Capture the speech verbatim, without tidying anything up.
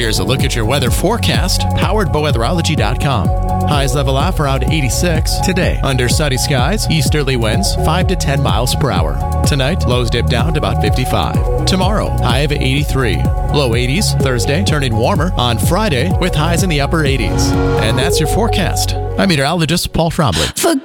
Here's a look at your weather forecast, powered by weatherology dot com. Highs level off around eighty-six. Today, under sunny skies, easterly winds five to ten miles per hour. Tonight, lows dip down to about fifty-five. Tomorrow, high of eighty-three. Low eighties. Thursday, turning warmer on Friday with highs in the upper eighties. And that's your forecast. I'm meteorologist Paul Trombley.